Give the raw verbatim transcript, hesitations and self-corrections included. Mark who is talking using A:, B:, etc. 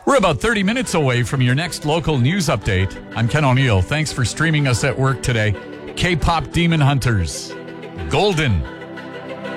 A: We're about thirty minutes away from your next local news update. I'm Ken O'Neill. Thanks for streaming us at work today. K-pop Demon Hunters. Golden.